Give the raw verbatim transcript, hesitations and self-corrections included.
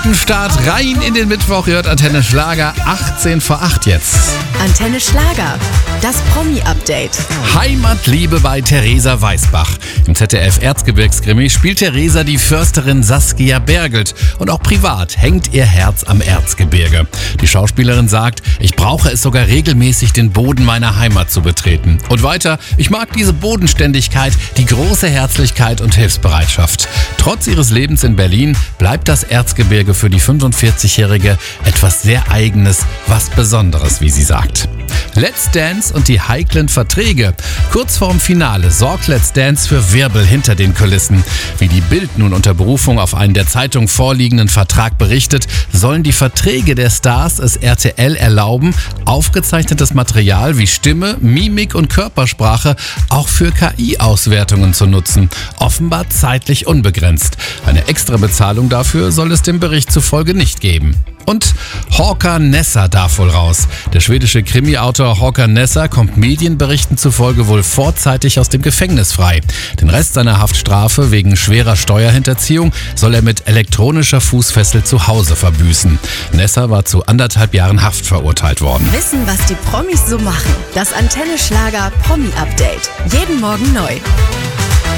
guten Start rein in den Mittwoch. Hört Antenne Schlager achtzehn vor acht jetzt. Antenne Schlager, das Promi-Update. Heimatliebe bei Theresa Weisbach. Im Z D F-Erzgebirgskrimi spielt Theresa die Försterin Saskia Bergelt. Und auch privat hängt ihr Herz am Erzgebirge. Die Schauspielerin sagt, ich brauche es sogar regelmäßig, den Boden meiner Heimat zu betreten. Und weiter, ich mag diese Bodenständigkeit, die große Herzlichkeit und Hilfsbereitschaft. Trotz ihres Lebens in Berlin bleibt das Erzgebirge für die fünfundvierzigjährige etwas sehr Eigenes, was Besonderes, wie sie sagt. Let's Dance und die heiklen Verträge. Kurz vorm Finale sorgt Let's Dance für Wirbel hinter den Kulissen. Wie die Bild nun unter Berufung auf einen der Zeitung vorliegenden Vertrag berichtet, sollen die Verträge der Stars es R T L erlauben, aufgezeichnetes Material wie Stimme, Mimik und Körpersprache auch für K I-Auswertungen zu nutzen. Offenbar zeitlich unbegrenzt. Eine extra Bezahlung dafür soll es dem Bericht zufolge nicht geben. Und Håkan Nesser darf wohl raus. Der schwedische Krimi-Autor Håkan Nesser kommt Medienberichten zufolge wohl vorzeitig aus dem Gefängnis frei. Den Rest seiner Haftstrafe wegen schwerer Steuerhinterziehung soll er mit elektronischer Fußfessel zu Hause verbüßen. Nesser war zu anderthalb Jahren Haft verurteilt worden. Wissen, was die Promis so machen. Das Antenne Schlager Promi-Update. Jeden Morgen neu.